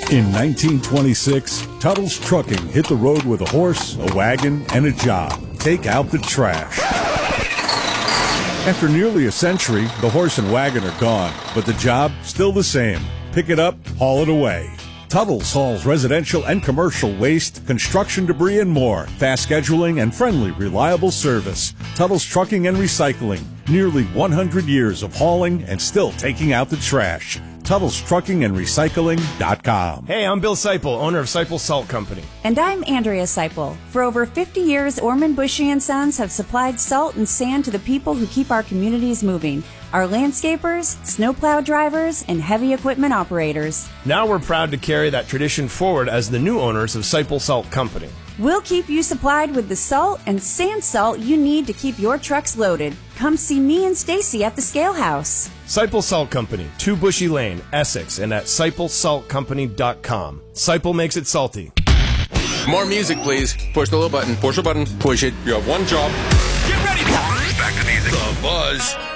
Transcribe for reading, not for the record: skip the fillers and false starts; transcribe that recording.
In 1926, Tuttle's Trucking hit the road with a horse, a wagon, and a job. Take out the trash. After nearly a century, the horse and wagon are gone, but the job still the same. Pick it up, haul it away. Tuttle's hauls residential and commercial waste, construction debris, and more. Fast scheduling and friendly, reliable service. Tuttle's Trucking and Recycling. Nearly 100 years of hauling and still taking out the trash. Tuttle's Trucking and Recycling.com. Hey, I'm Bill Seipel, owner of Seipel Salt Company. And I'm Andrea Seipel. For over 50 years, Orman Bushy & Sons have supplied salt and sand to the people who keep our communities moving. Our landscapers, snowplow drivers, and heavy equipment operators. Now we're proud to carry that tradition forward as the new owners of Seipel Salt Company. We'll keep you supplied with the salt and sand salt you need to keep your trucks loaded. Come see me and Stacy at the Scale House. Seipel Salt Company, 2 Bushy Lane, Essex, and at SeipelSaltCompany.com. Seipel makes it salty. More music, please. Push the little button. Push a button. Push it. You have one job. Get ready. Back to music. The Buzz.